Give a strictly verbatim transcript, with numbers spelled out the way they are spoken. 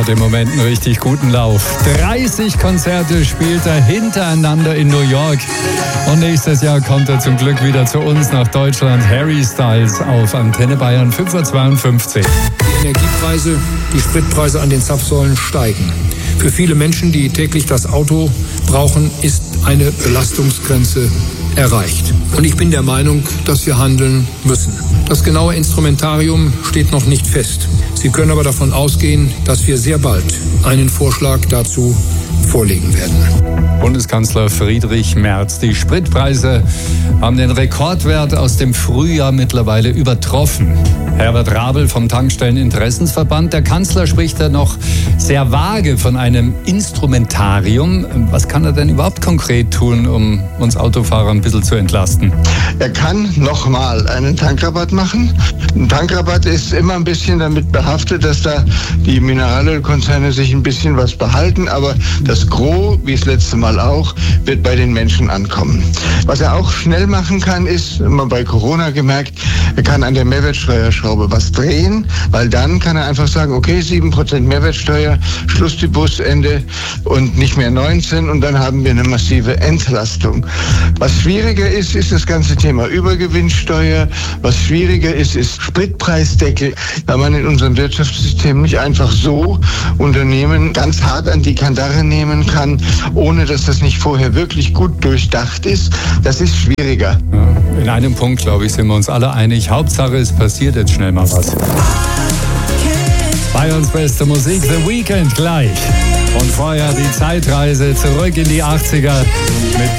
hat im Moment einen richtig guten Lauf. dreißig Konzerte spielt er hintereinander in New York. Und nächstes Jahr kommt er zum Glück wieder zu uns nach Deutschland. Harry Styles auf Antenne Bayern fünf Uhr zweiundfünfzig. Die Energiepreise, die Spritpreise an den Zapfsäulen steigen. Für viele Menschen, die täglich das Auto brauchen, ist eine Belastungsgrenze erreicht. Und ich bin der Meinung, dass wir handeln müssen. Das genaue Instrumentarium steht noch nicht fest. Sie können aber davon ausgehen, dass wir sehr bald einen Vorschlag dazu vorlegen werden. Bundeskanzler Friedrich Merz. Die Spritpreise haben den Rekordwert aus dem Frühjahr mittlerweile übertroffen. Herbert Rabel vom Tankstelleninteressensverband. Der Kanzler spricht da noch sehr vage von einem Instrumentarium. Was kann er denn überhaupt konkret tun, um uns Autofahrer ein bisschen zu entlasten? Er kann nochmal einen Tankrabatt machen. Ein Tankrabatt ist immer ein bisschen damit behaftet, dass da die Mineralölkonzerne sich ein bisschen was behalten, aber das Gros, wie das letzte Mal auch, wird bei den Menschen ankommen. Was er auch schnell machen kann, ist, haben wir bei Corona gemerkt, er kann an der Mehrwertsteuerschraube was drehen, weil dann kann er einfach sagen, okay, sieben Prozent Mehrwertsteuer, Schluss die Busende und nicht mehr neunzehn und dann haben wir eine massive Entlastung. Was schwieriger ist, ist das ganze Thema Übergewinnsteuer. Was schwieriger ist, ist Spritpreisdeckel, weil man in unserem Wirtschaftssystem nicht einfach so Unternehmen ganz hart an die Kandare nehmen kann, ohne dass das nicht vorher wirklich gut durchdacht ist. Das ist schwieriger. Ja, in einem Punkt, glaube ich, sind wir uns alle einig. Hauptsache, es passiert jetzt schnell mal was. Bayerns beste Musik, The Weeknd gleich. Und vorher die Zeitreise zurück in die achtziger mit